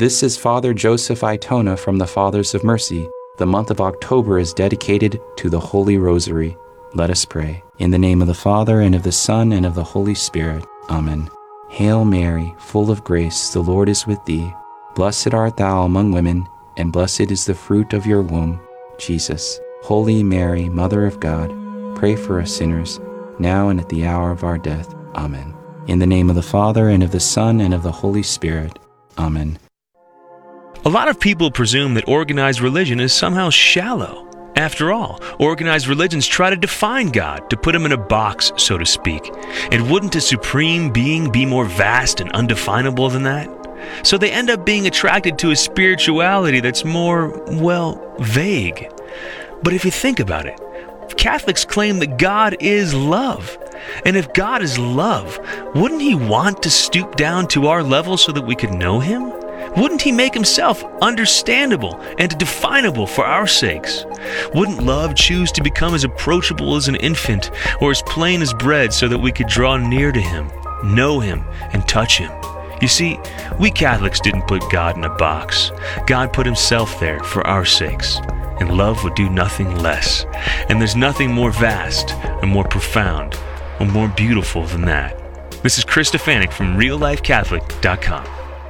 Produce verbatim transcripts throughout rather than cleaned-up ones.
This is Father Joseph Itona from the Fathers of Mercy. The month of October is dedicated to the Holy Rosary. Let us pray. In the name of the Father, and of the Son, and of the Holy Spirit. Amen. Hail Mary, full of grace, the Lord is with thee. Blessed art thou among women, and blessed is the fruit of your womb, Jesus. Holy Mary, Mother of God, pray for us sinners, now and at the hour of our death. Amen. In the name of the Father, and of the Son, and of the Holy Spirit. Amen. A lot of people presume that organized religion is somehow shallow. After all, organized religions try to define God, to put him in a box, so to speak. And wouldn't a supreme being be more vast and undefinable than that? So they end up being attracted to a spirituality that's more, well, vague. But if you think about it, Catholics claim that God is love. And if God is love, wouldn't he want to stoop down to our level so that we could know him? Wouldn't he make himself understandable and definable for our sakes? Wouldn't love choose to become as approachable as an infant or as plain as bread so that we could draw near to him, know him, and touch him? You see, we Catholics didn't put God in a box. God put himself there for our sakes, and love would do nothing less. And there's nothing more vast or more profound or more beautiful than that. This is Chris Stefanik from real life catholic dot com.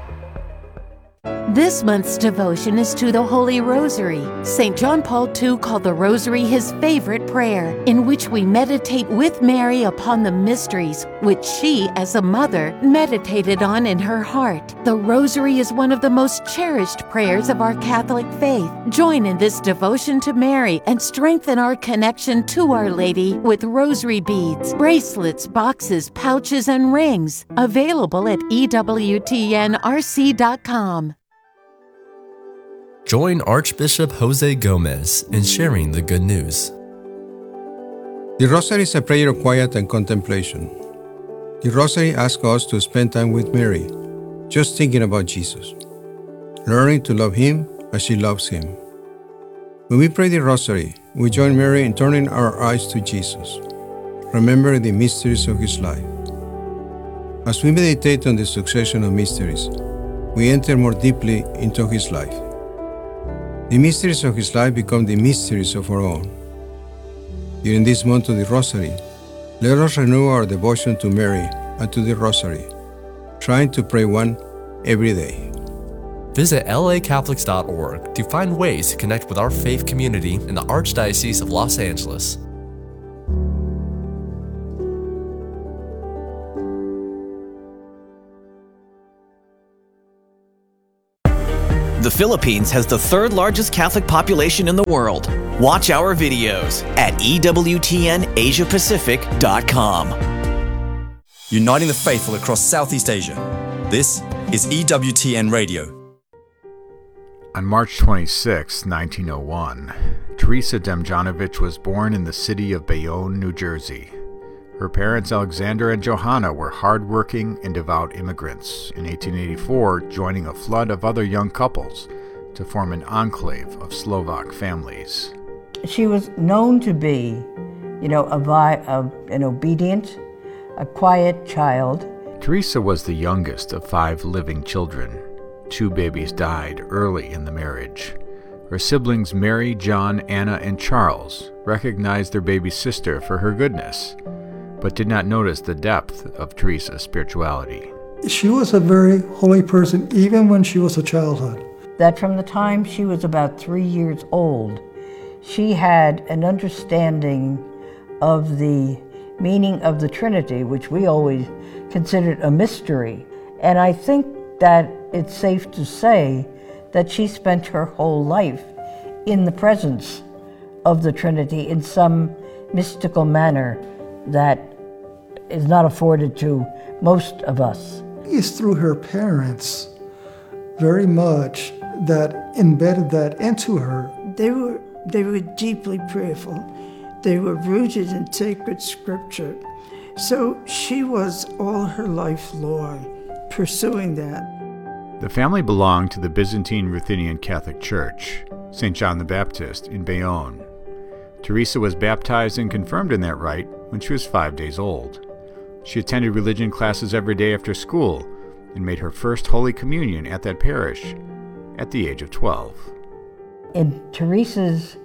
This month's devotion is to the Holy Rosary. Saint John Paul the Second called the Rosary his favorite prayer, in which we meditate with Mary upon the mysteries which she, as a mother, meditated on in her heart. The Rosary is one of the most cherished prayers of our Catholic faith. Join in this devotion to Mary and strengthen our connection to Our Lady with rosary beads, bracelets, boxes, pouches, and rings. Available at E W T N R C dot com. Join Archbishop Jose Gomez in sharing the good news. The Rosary is a prayer of quiet and contemplation. The Rosary asks us to spend time with Mary, just thinking about Jesus, learning to love him as she loves him. When we pray the Rosary, we join Mary in turning our eyes to Jesus, remembering the mysteries of his life. As we meditate on the succession of mysteries, we enter more deeply into his life. The mysteries of his life become the mysteries of our own. During this month of the Rosary, let us renew our devotion to Mary and to the Rosary, trying to pray one every day. Visit L A Catholics dot org to find ways to connect with our faith community in the Archdiocese of Los Angeles. The Philippines has the third largest Catholic population in the world. Watch our videos at E W T N Asia Pacific dot com. Uniting the faithful across Southeast Asia. This is E W T N Radio. On March twenty-sixth, nineteen oh one, Teresa Demjanovic was born in the city of Bayonne, New Jersey. Her parents, Alexander and Johanna, were hard-working and devout immigrants, in eighteen eighty-four joining a flood of other young couples to form an enclave of Slovak families. She was known to be, you know, a, a, an obedient, a quiet child. Teresa was the youngest of five living children. Two babies died early in the marriage. Her siblings Mary, John, Anna, and Charles recognized their baby sister for her goodness, but did not notice the depth of Teresa's spirituality. She was a very holy person, even when she was a childhood. That from the time she was about three years old, she had an understanding of the meaning of the Trinity, which we always considered a mystery. And I think that it's safe to say that she spent her whole life in the presence of the Trinity in some mystical manner that is not afforded to most of us. It's through her parents very much that embedded that into her. They were, they were deeply prayerful. They were rooted in sacred scripture. So she was all her life long pursuing that. The family belonged to the Byzantine Ruthenian Catholic Church, Saint John the Baptist in Bayonne. Teresa was baptized and confirmed in that rite when she was five days old. She attended religion classes every day after school and made her first Holy Communion at that parish at the age of twelve. In Teresa's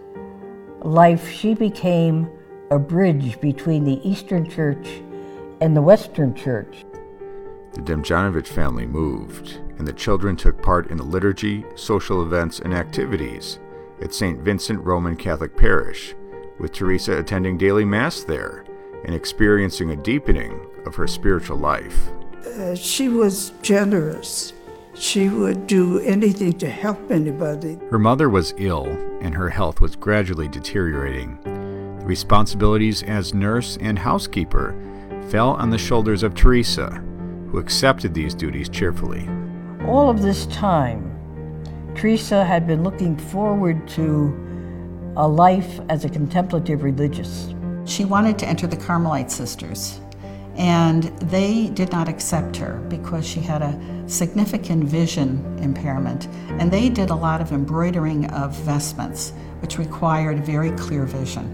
life, she became a bridge between the Eastern Church and the Western Church. The Demjanovich family moved, and the children took part in the liturgy, social events, and activities at Saint Vincent Roman Catholic Parish, with Teresa attending daily Mass there and experiencing a deepening of her spiritual life. Uh, she was generous. She would do anything to help anybody. Her mother was ill, and her health was gradually deteriorating. The responsibilities as nurse and housekeeper fell on the shoulders of Teresa, who accepted these duties cheerfully. All of this time, Teresa had been looking forward to a life as a contemplative religious. She wanted to enter the Carmelite Sisters, and they did not accept her because she had a significant vision impairment, and they did a lot of embroidering of vestments, which required very clear vision.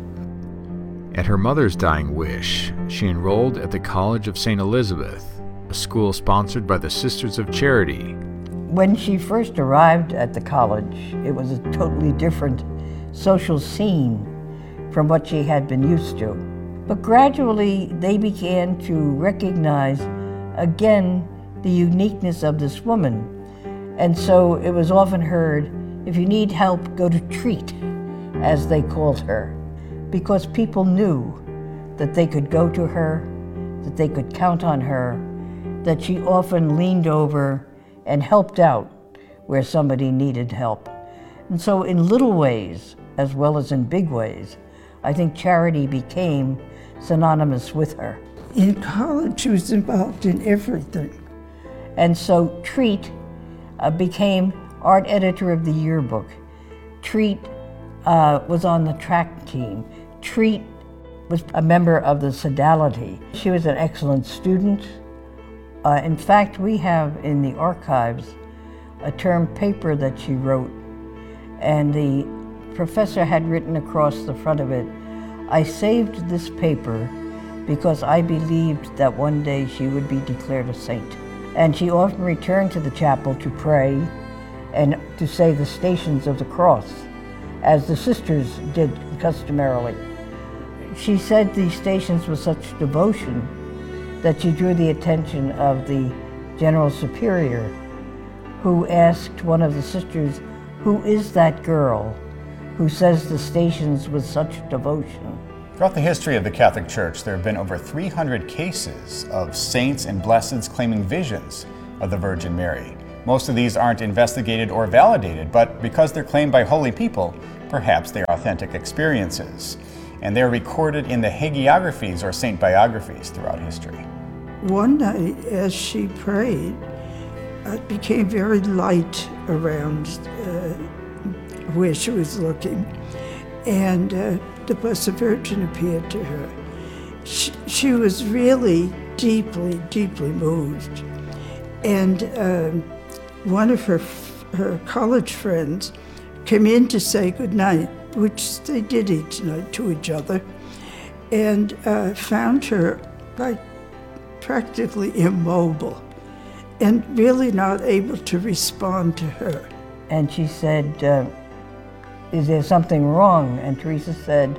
At her mother's dying wish, she enrolled at the College of Saint Elizabeth, a school sponsored by the Sisters of Charity. When she first arrived at the college, it was a totally different social scene from what she had been used to. But gradually, they began to recognize, again, the uniqueness of this woman. And so it was often heard, if you need help, go to Treat, as they called her, because people knew that they could go to her, that they could count on her, that she often leaned over and helped out where somebody needed help. And so in little ways, as well as in big ways, I think charity became synonymous with her. In college, she was involved in everything. And so Treat uh, became art editor of the yearbook. Treat uh, was on the track team. Treat was a member of the Sodality. She was an excellent student. Uh, in fact, we have in the archives a term paper that she wrote, and the professor had written across the front of it, "I saved this paper because I believed that one day she would be declared a saint." And she often returned to the chapel to pray and to say the Stations of the Cross, as the sisters did customarily. She said these stations with such devotion that she drew the attention of the General Superior, who asked one of the sisters, "Who is that girl who says the stations with such devotion?" Throughout the history of the Catholic Church, there have been over three hundred cases of saints and blesseds claiming visions of the Virgin Mary. Most of these aren't investigated or validated, but because they're claimed by holy people, perhaps they're authentic experiences. And they're recorded in the hagiographies or saint biographies throughout history. One night, as she prayed, it became very light around uh, where she was looking, and uh, the Blessed Virgin appeared to her. She, she was really deeply, deeply moved. And um, one of her, her college friends came in to say goodnight, which they did each night to each other, and uh, found her like practically immobile and really not able to respond to her. And she said, uh, "Is there something wrong?" And Teresa said,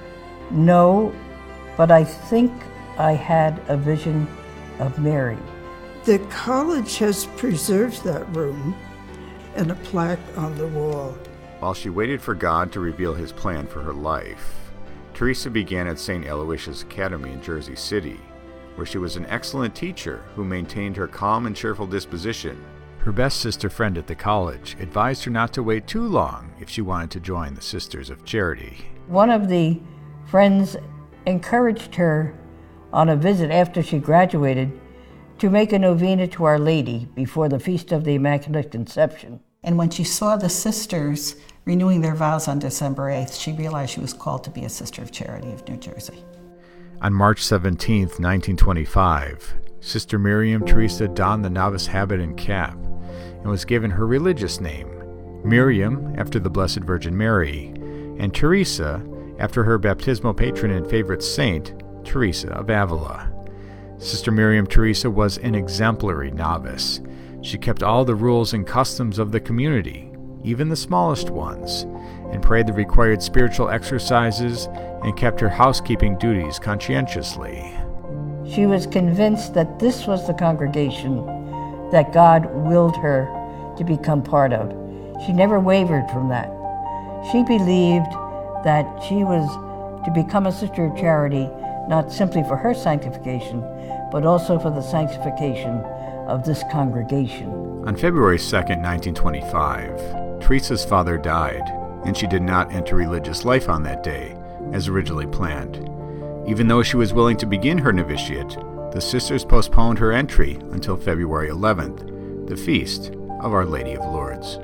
"No, but I think I had a vision of Mary." The college has preserved that room and a plaque on the wall. While she waited for God to reveal his plan for her life, Teresa began at Saint Aloysius Academy in Jersey City, where she was an excellent teacher who maintained her calm and cheerful disposition. Her best sister friend at the college advised her not to wait too long if she wanted to join the Sisters of Charity. One of the friends encouraged her on a visit after she graduated to make a novena to Our Lady before the Feast of the Immaculate Conception. And when she saw the sisters renewing their vows on December eighth, she realized she was called to be a Sister of Charity of New Jersey. On March seventeenth, nineteen twenty-five, Sister Miriam Teresa donned the novice habit and cap and was given her religious name, Miriam after the Blessed Virgin Mary, and Teresa after her baptismal patron and favorite saint, Teresa of Avila. Sister Miriam Teresa was an exemplary novice. She kept all the rules and customs of the community, even the smallest ones, and prayed the required spiritual exercises and kept her housekeeping duties conscientiously. She was convinced that this was the congregation that God willed her to become part of. She never wavered from that. She believed that she was to become a Sister of Charity not simply for her sanctification, but also for the sanctification of this congregation. On February second, nineteen twenty-five, Teresa's father died, and she did not enter religious life on that day, as originally planned. Even though she was willing to begin her novitiate, the sisters postponed her entry until February eleventh, the feast of Our Lady of Lourdes.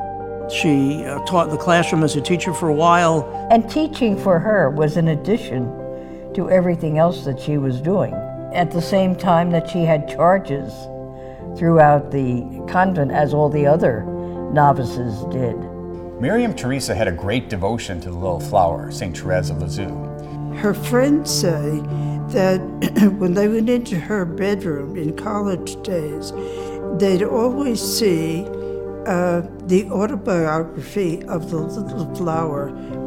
She uh, taught in the classroom as a teacher for a while. And teaching for her was an addition to everything else that she was doing. At the same time that she had charges throughout the convent, as all the other novices did. Miriam Teresa had a great devotion to the little flower, Saint Therese of Lisieux. Her friends say that when they went into her bedroom in college days, they'd always see uh, the autobiography of the little flower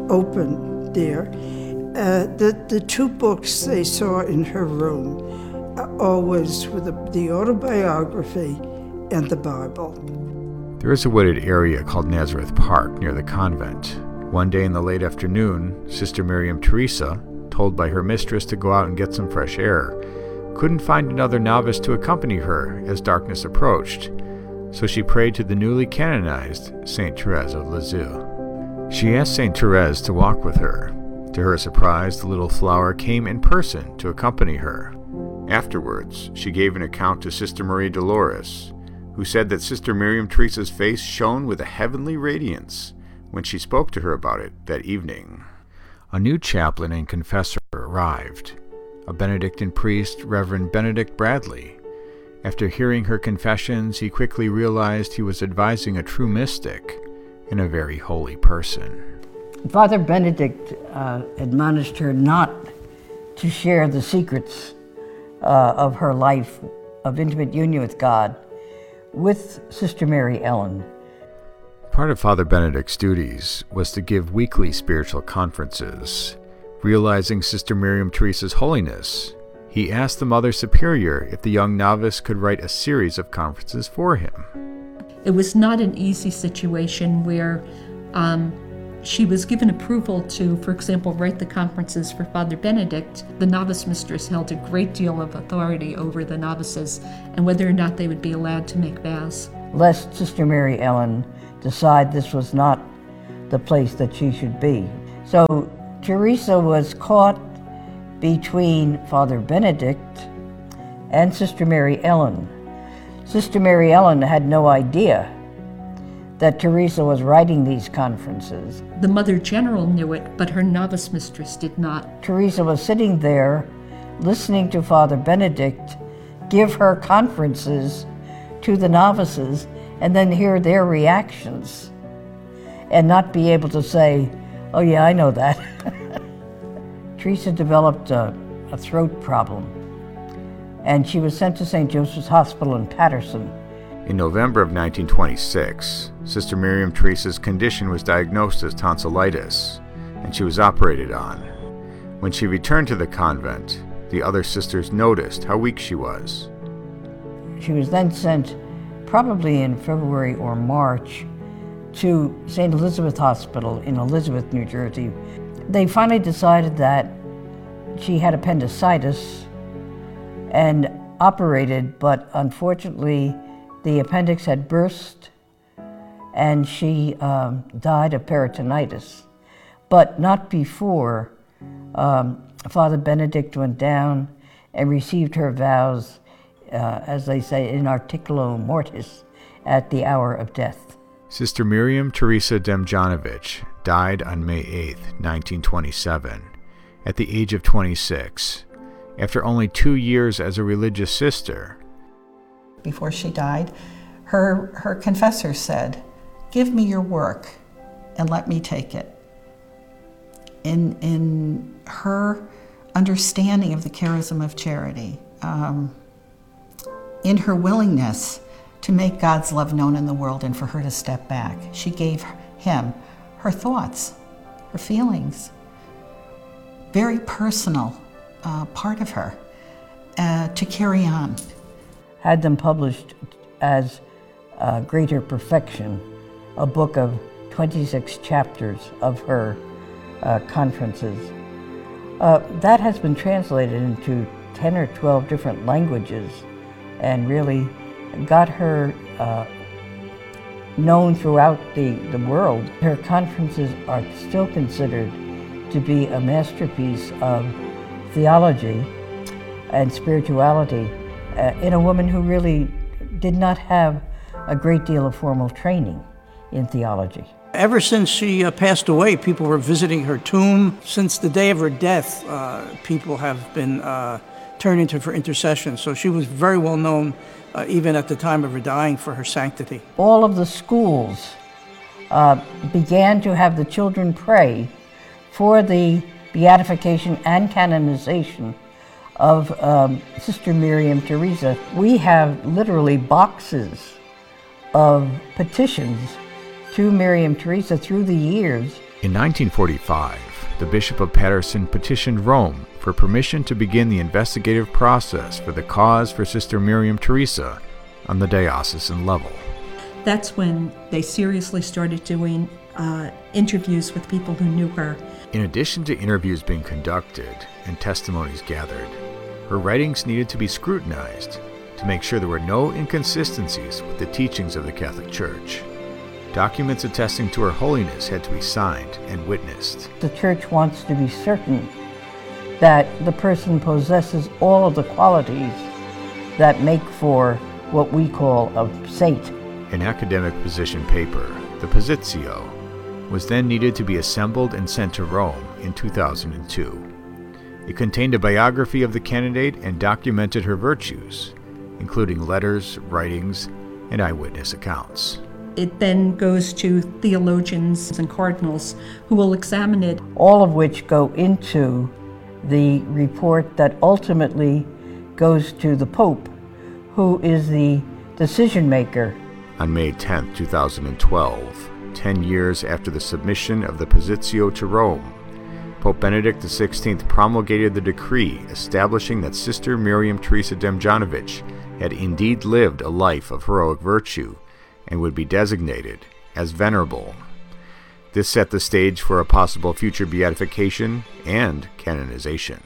open there. Uh, the, the two books they saw in her room uh, always were the, the autobiography and the Bible. There is a wooded area called Nazareth Park near the convent. One day in the late afternoon, Sister Miriam Teresa, told by her mistress to go out and get some fresh air, couldn't find another novice to accompany her as darkness approached, so she prayed to the newly canonized Saint Therese of Lisieux. She asked Saint Therese to walk with her. To her surprise, the little flower came in person to accompany her. Afterwards, she gave an account to Sister Marie Dolores, who said that Sister Miriam Teresa's face shone with a heavenly radiance when she spoke to her about it that evening. A new chaplain and confessor arrived, a Benedictine priest, Reverend Benedict Bradley. After hearing her confessions, he quickly realized he was advising a true mystic and a very holy person. Father Benedict uh, admonished her not to share the secrets uh, of her life of intimate union with God with Sister Mary Ellen. Part of Father Benedict's duties was to give weekly spiritual conferences. Realizing Sister Miriam Teresa's holiness, he asked the Mother Superior if the young novice could write a series of conferences for him. It was not an easy situation where um, she was given approval to, for example, write the conferences for Father Benedict. The novice mistress held a great deal of authority over the novices and whether or not they would be allowed to make vows. Lest Sister Mary Ellen decide this was not the place that she should be. So Teresa was caught between Father Benedict and Sister Mary Ellen. Sister Mary Ellen had no idea that Teresa was writing these conferences. The Mother General knew it, but her novice mistress did not. Teresa was sitting there listening to Father Benedict give her conferences to the novices and then hear their reactions and not be able to say, oh yeah, I know that. Teresa developed a, a throat problem and she was sent to Saint Joseph's Hospital in Paterson. In November of nineteen twenty-six, Sister Miriam Teresa's condition was diagnosed as tonsillitis, and she was operated on. When she returned to the convent, the other sisters noticed how weak she was. She was then sent, probably in February or March, to Saint Elizabeth Hospital in Elizabeth, New Jersey. They finally decided that she had appendicitis and operated, but unfortunately the appendix had burst and she um, died of peritonitis, but not before um, Father Benedict went down and received her vows, uh, as they say, in articulo mortis, at the hour of death. Sister Miriam Teresa Demjanovic died on May eighth, nineteen twenty-seven, at the age of twenty-six, after only two years as a religious sister. Before she died, her, her confessor said, "Give me your work and let me take it." In, in her understanding of the charism of charity, um, in her willingness to make God's love known in the world and for her to step back, she gave him her thoughts, her feelings, very personal uh, part of her uh, to carry on. Had them published as uh, Greater Perfection, a book of twenty-six chapters of her uh, conferences. Uh, that has been translated into ten or twelve different languages and really got her uh, known throughout the, the world. Her conferences are still considered to be a masterpiece of theology and spirituality uh, in a woman who really did not have a great deal of formal training in theology. Ever since she uh, passed away, people were visiting her tomb. Since the day of her death, uh, people have been uh, turning to her for intercession. So she was very well known, uh, even at the time of her dying, for her sanctity. All of the schools uh, began to have the children pray for the beatification and canonization of um, Sister Miriam Teresa. We have literally boxes of petitions to Miriam Teresa through the years. In nineteen forty-five, the Bishop of Paterson petitioned Rome for permission to begin the investigative process for the cause for Sister Miriam Teresa on the diocesan level. That's when they seriously started doing uh, interviews with people who knew her. In addition to interviews being conducted and testimonies gathered, her writings needed to be scrutinized to make sure there were no inconsistencies with the teachings of the Catholic Church. Documents attesting to her holiness had to be signed and witnessed. The Church wants to be certain that the person possesses all of the qualities that make for what we call a saint. An academic position paper, the Positio, was then needed to be assembled and sent to Rome in two thousand two. It contained a biography of the candidate and documented her virtues, including letters, writings, and eyewitness accounts. It then goes to theologians and cardinals who will examine it. All of which go into the report that ultimately goes to the Pope, who is the decision maker. On May tenth, two thousand twelve, ten years after the submission of the Positio to Rome, Pope Benedict the sixteenth promulgated the decree establishing that Sister Miriam Teresa Demjanovic had indeed lived a life of heroic virtue and would be designated as venerable. This set the stage for a possible future beatification and canonization.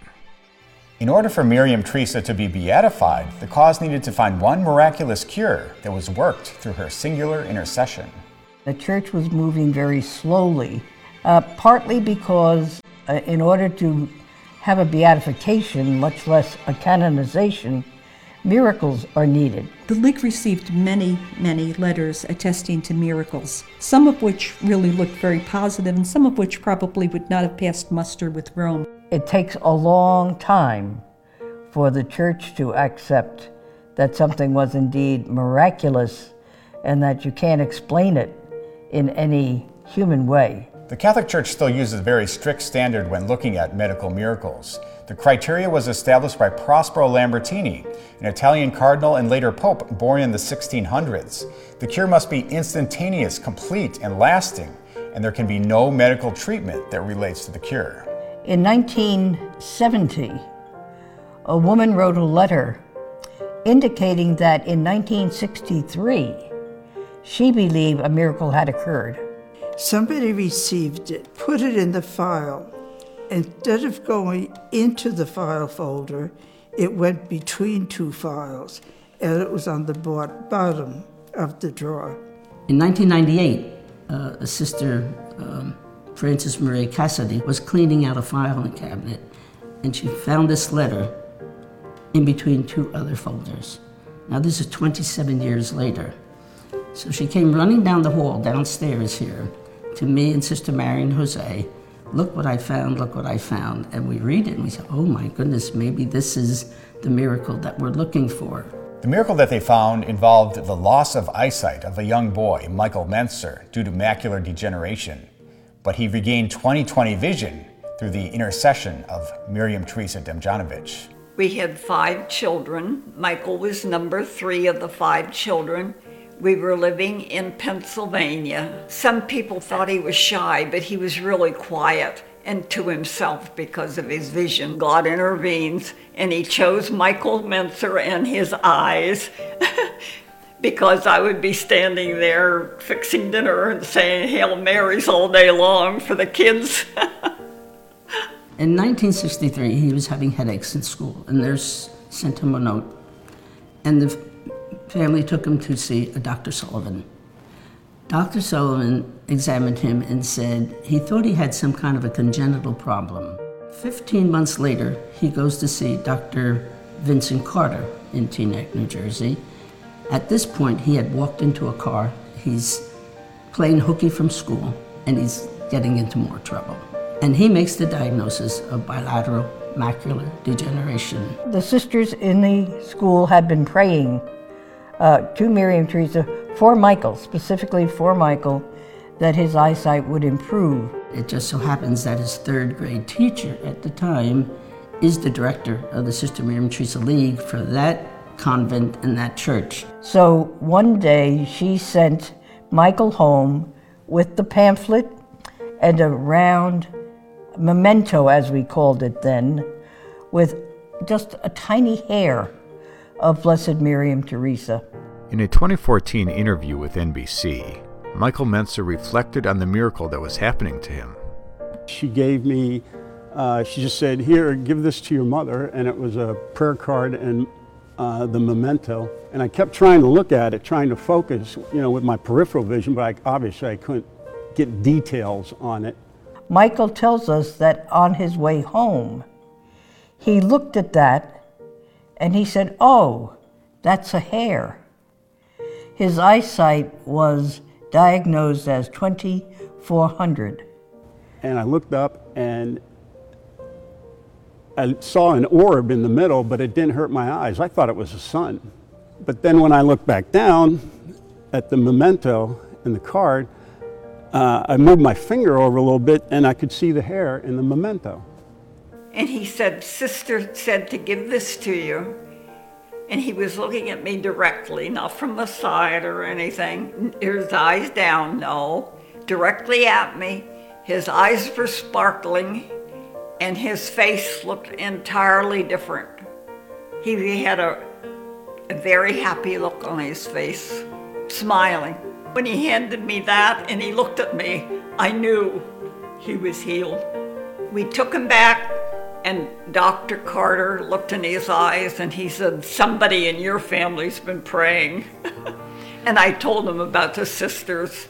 In order for Miriam Teresa to be beatified, the cause needed to find one miraculous cure that was worked through her singular intercession. The Church was moving very slowly, uh, partly because uh, in order to have a beatification, much less a canonization, miracles are needed. The League received many, many letters attesting to miracles, some of which really looked very positive and some of which probably would not have passed muster with Rome. It takes a long time for the Church to accept that something was indeed miraculous and that you can't explain it in any human way. The Catholic Church still uses a very strict standard when looking at medical miracles. The criteria was established by Prospero Lambertini, an Italian cardinal and later pope born in the sixteen hundreds. The cure must be instantaneous, complete, and lasting, and there can be no medical treatment that relates to the cure. In nineteen seventy, a woman wrote a letter indicating that in nineteen sixty-three, she believed a miracle had occurred. Somebody received it, put it in the file. Instead of going into the file folder, it went between two files, and it was on the bottom of the drawer. In nineteen ninety-eight, uh, a sister, um, Frances Marie Cassidy, was cleaning out a filing cabinet, and she found this letter in between two other folders. Now, this is twenty-seven years later. So she came running down the hall downstairs here to me and Sister Marian Jose. Look what I found, look what I found. And we read it and we say, oh my goodness, maybe this is the miracle that we're looking for. The miracle that they found involved the loss of eyesight of a young boy, Michael Menser, due to macular degeneration. But he regained twenty twenty vision through the intercession of Miriam Teresa Demjanovic. We had five children. Michael was number three of the five children. We were living in Pennsylvania. Some people thought he was shy, but he was really quiet and to himself because of his vision. God intervenes, and he chose Michael Mentzer and his eyes because I would be standing there fixing dinner and saying Hail Marys all day long for the kids. In nineteen sixty-three, he was having headaches in school, and nurse sent him a note, and the family took him to see a Doctor Sullivan. Doctor Sullivan examined him and said he thought he had some kind of a congenital problem. Fifteen months later, he goes to see Doctor Vincent Carter in Teaneck, New Jersey. At this point, he had walked into a car. He's playing hooky from school, and he's getting into more trouble. And he makes the diagnosis of bilateral macular degeneration. The sisters in the school had been praying uh, to Miriam Teresa for Michael, specifically for Michael, that his eyesight would improve. It just so happens that his third grade teacher at the time is the director of the Sister Miriam Teresa League for that convent and that church. So one day she sent Michael home with the pamphlet and a round memento, as we called it then, with just a tiny hair of Blessed Miriam Teresa. In a twenty fourteen interview with N B C, Michael Mentzer reflected on the miracle that was happening to him. She gave me, uh, she just said, here, give this to your mother, and it was a prayer card and uh, the memento. And I kept trying to look at it, trying to focus, you know, with my peripheral vision, but I, obviously I couldn't get details on it. Michael tells us that on his way home, he looked at that and he said, oh, that's a hair. His eyesight was diagnosed as twenty-four hundred. And I looked up and I saw an orb in the middle, but it didn't hurt my eyes. I thought it was the sun. But then when I looked back down at the memento and the card, uh, I moved my finger over a little bit and I could see the hair in the memento. And he said, Sister said to give this to you. And he was looking at me directly, not from the side or anything. His eyes down, no, directly at me. His eyes were sparkling, and his face looked entirely different. He had a, a very happy look on his face, smiling. When he handed me that and he looked at me, I knew he was healed. We took him back, and Doctor Carter looked in his eyes and he said, somebody in your family's been praying. And I told him about the sisters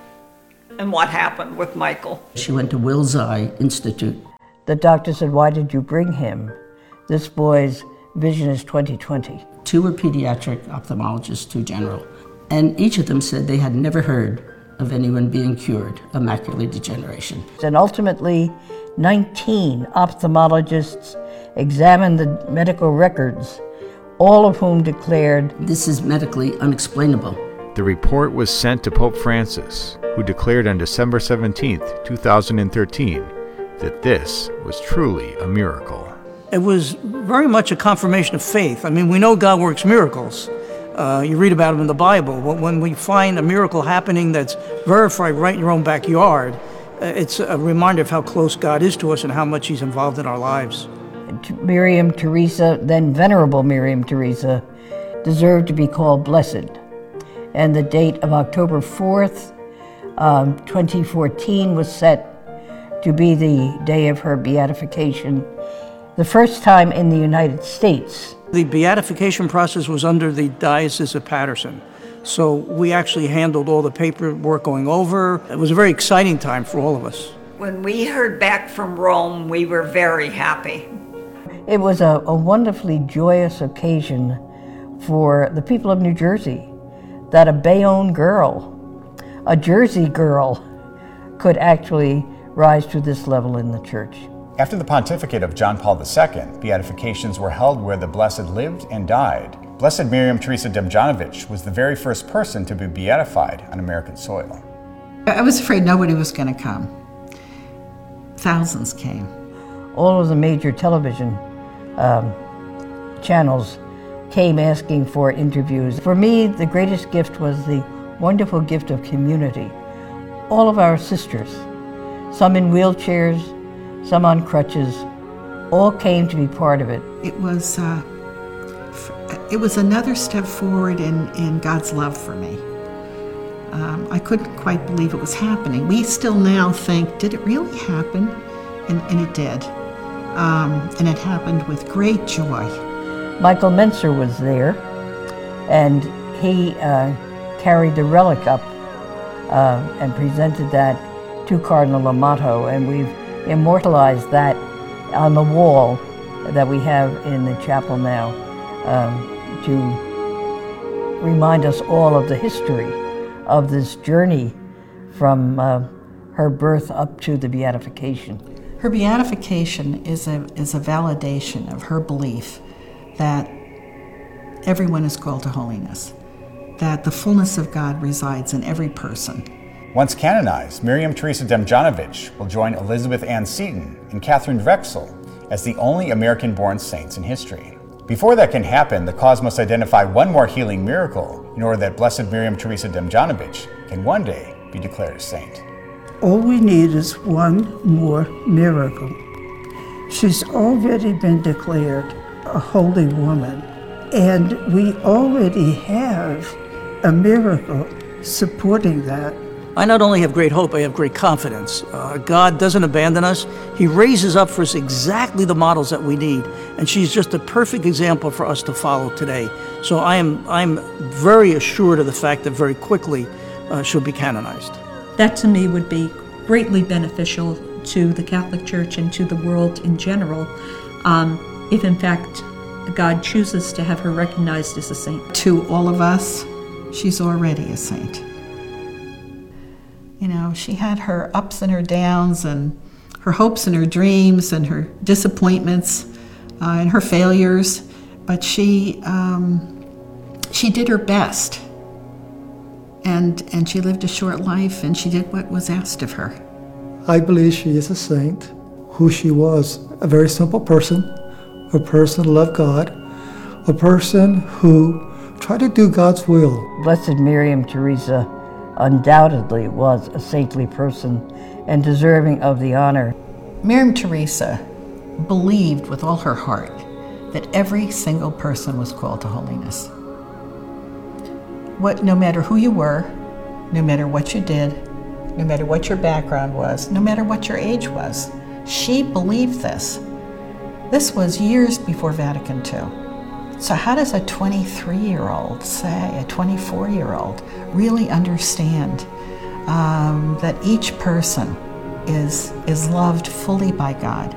and what happened with Michael. She went to Wills Eye Institute. The doctor said, why did you bring him? This boy's vision is twenty twenty. Two were pediatric ophthalmologists, two general. And each of them said they had never heard of anyone being cured of macular degeneration. And ultimately, nineteen ophthalmologists examined the medical records, all of whom declared, this is medically unexplainable. The report was sent to Pope Francis, who declared on December seventeenth, two thousand thirteen, that this was truly a miracle. It was very much a confirmation of faith. I mean, we know God works miracles. Uh, you read about them in the Bible. When we find a miracle happening that's verified right in your own backyard, it's a reminder of how close God is to us and how much He's involved in our lives. Miriam Teresa, then Venerable Miriam Teresa, deserved to be called blessed. And the date of October fourth, um, twenty fourteen was set to be the day of her beatification, the first time in the United States. The beatification process was under the Diocese of Paterson. So we actually handled all the paperwork going over. It was a very exciting time for all of us. When we heard back from Rome, we were very happy. It was a, a wonderfully joyous occasion for the people of New Jersey, that a Bayonne girl, a Jersey girl, could actually rise to this level in the church. After the pontificate of John Paul the Second, beatifications were held where the Blessed lived and died. Blessed Miriam Teresa Demjanovic was the very first person to be beatified on American soil. I was afraid nobody was going to come. Thousands came. All of the major television um, channels came asking for interviews. For me, the greatest gift was the wonderful gift of community. All of our sisters, some in wheelchairs, some on crutches, all came to be part of it. It was, uh, it was another step forward in, in God's love for me. Um, I couldn't quite believe it was happening. We still now think, did it really happen? And, and it did. Um, and it happened with great joy. Michael Menser was there, and he uh, carried the relic up uh, and presented that to Cardinal Amato, and we've immortalized that on the wall that we have in the chapel now um, to remind us all of the history of this journey from uh, her birth up to the beatification. Her beatification is a, is a validation of her belief that everyone is called to holiness, that the fullness of God resides in every person. Once canonized, Miriam Teresa Demjanovic will join Elizabeth Ann Seton and Catherine Drexel as the only American-born saints in history. Before that can happen, the cause must identify one more healing miracle in order that Blessed Miriam Teresa Demjanovic can one day be declared a saint. All we need is one more miracle. She's already been declared a holy woman, and we already have a miracle supporting that. I not only have great hope, I have great confidence. Uh, God doesn't abandon us. He raises up for us exactly the models that we need, and she's just a perfect example for us to follow today. So I am I'm very assured of the fact that very quickly uh, she'll be canonized. That to me would be greatly beneficial to the Catholic Church and to the world in general, um, if in fact God chooses to have her recognized as a saint. To all of us, she's already a saint. You know, she had her ups and her downs and her hopes and her dreams and her disappointments uh, and her failures, but she um, she did her best. And, and she lived a short life, and she did what was asked of her. I believe she is a saint, who she was, a very simple person, a person who loved God, a person who tried to do God's will. Blessed Miriam Teresa undoubtedly was a saintly person and deserving of the honor. Miriam Teresa believed with all her heart that every single person was called to holiness. What, no matter who you were, no matter what you did, no matter what your background was, no matter what your age was, she believed this. This was years before Vatican Two. So how does a twenty-three-year-old, say, a twenty-four-year-old, really understand um, that each person is, is loved fully by God?